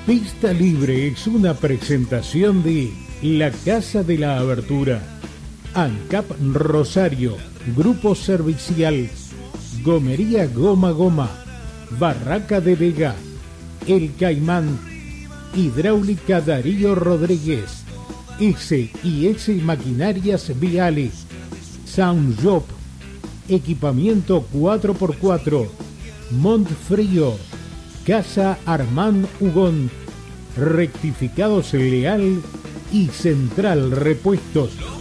Pista Libre es una presentación de La Casa de la Abertura, ANCAP Rosario, Grupo Servicial, Gomería Goma Goma, Barraca de Vega, El Caimán, Hidráulica Darío Rodríguez, S&S Maquinarias Viales, Sound Job, Equipamiento 4x4, Montfrío, Casa Armand Hugón, Rectificados Leal y Central Repuestos.